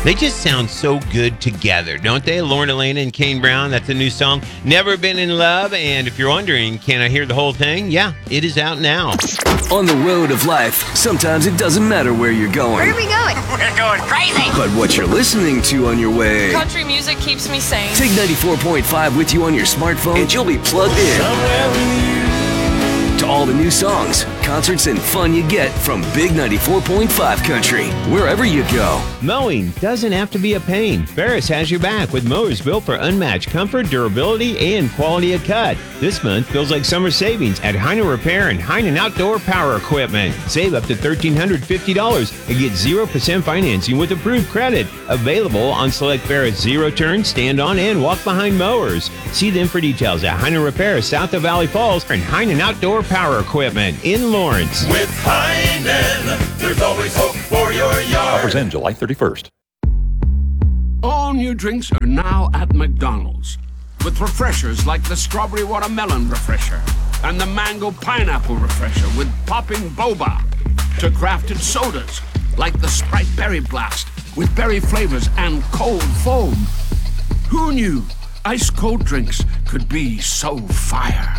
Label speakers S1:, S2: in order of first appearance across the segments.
S1: They just sound so good together, don't they? Lauren Elena and Kane Brown, that's a new song. Never Been in Love. And if you're wondering, can I hear the whole thing? Yeah, it is out now.
S2: On the road of life, sometimes it doesn't matter where you're going.
S3: Where are we going?
S4: We're going crazy.
S2: But what you're listening to on your way.
S5: Country music keeps me sane.
S2: Take 94.5 with you on your smartphone and you'll be plugged in. Somewhere with you. To all the new songs, concerts, and fun you get from Big 94.5 Country, wherever you go.
S1: Mowing doesn't have to be a pain. Ferris has your back with mowers built for unmatched comfort, durability, and quality of cut. This month feels like summer savings at Heinen Repair and Heinen Outdoor Power Equipment. Save up to $1,350 and get 0% financing with approved credit. Available on select Ferris zero-turn, stand-on, and walk-behind mowers. See them for details at Heinen Repair south of Valley Falls and Heinen Outdoor Power Equipment in Lawrence.
S6: With Heinen, there's always hope for your yard.
S7: Offers end July 31st.
S8: All new drinks are now at McDonald's. With refreshers like the Strawberry Watermelon Refresher and the Mango Pineapple Refresher with popping boba. To crafted sodas like the Sprite Berry Blast with berry flavors and cold foam. Who knew ice cold drinks could be so fire?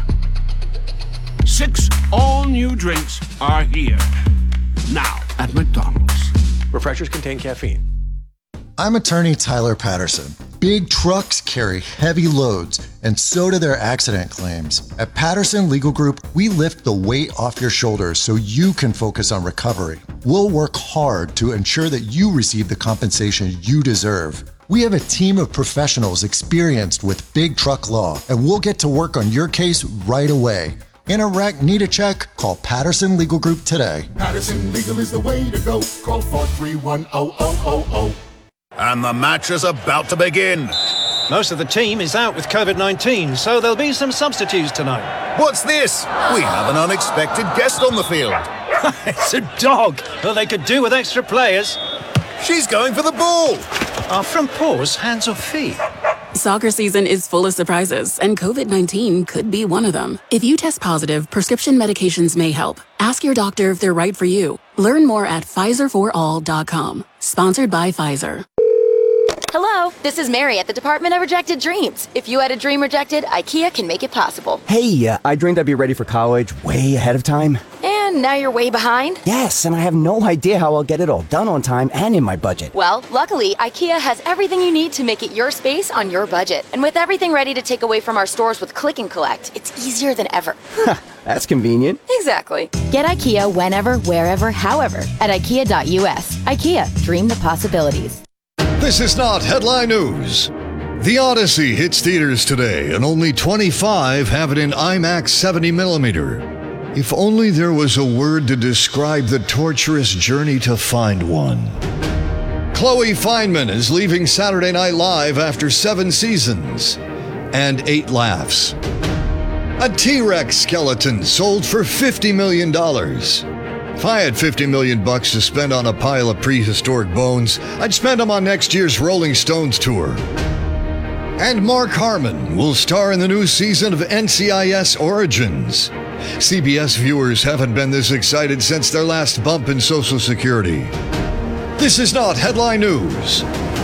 S8: 6 all-new drinks are here. Now at McDonald's.
S9: Refreshers contain caffeine.
S10: I'm attorney Tyler Patterson. Big trucks carry heavy loads, and so do their accident claims. At Patterson Legal Group, we lift the weight off your shoulders so you can focus on recovery. We'll work hard to ensure that you receive the compensation you deserve. We have a team of professionals experienced with big truck law, and we'll get to work on your case right away. In a wreck, need a check? Call Patterson Legal Group today.
S6: Patterson Legal is the way to go. Call 431-0000.
S11: And the match is about to begin.
S12: Most of the team is out with COVID-19, so there'll be some substitutes tonight.
S11: What's this? We have an unexpected guest on the field.
S12: It's a dog. Well, they could do with extra players.
S11: She's going for the ball.
S12: Are front paws hands or feet?
S13: Soccer season is full of surprises, and COVID-19 could be one of them. If you test positive, prescription medications may help. Ask your doctor if they're right for you. Learn more at PfizerForAll.com. Sponsored by Pfizer.
S3: Hello, this is Mary at the Department of Rejected Dreams. If you had a dream rejected, IKEA can make it possible.
S14: Hey, I dreamed I'd be ready for college way ahead of time.
S3: And now you're way behind?
S14: Yes, and I have no idea how I'll get it all done on time and in my budget.
S3: Well, luckily, IKEA has everything you need to make it your space on your budget. And with everything ready to take away from our stores with Click and Collect, it's easier than ever.
S14: That's convenient.
S3: Exactly. Get IKEA whenever, wherever, however at IKEA.us. IKEA, dream the possibilities.
S15: This is not headline news. The Odyssey hits theaters today, and only 25 have it in IMAX 70mm. If only there was a word to describe the torturous journey to find one. Chloe Fineman is leaving Saturday Night Live after 7 seasons and 8 laughs. A T-Rex skeleton sold for $50 million. If I had $50 million to spend on a pile of prehistoric bones, I'd spend them on next year's Rolling Stones tour. And Mark Harmon will star in the new season of NCIS Origins. CBS viewers haven't been this excited since their last bump in Social Security. This is not headline news.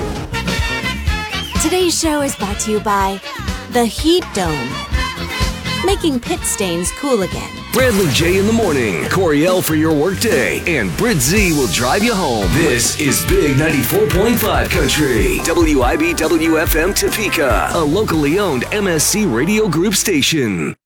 S16: Today's show is brought to you by the Heat Dome, making pit stains cool again.
S2: Bradley J in the morning, Coriel for your workday, and Brit Z will drive you home. This is Big 94.5 Country, WIBW-FM Topeka, a locally owned MSC Radio Group station.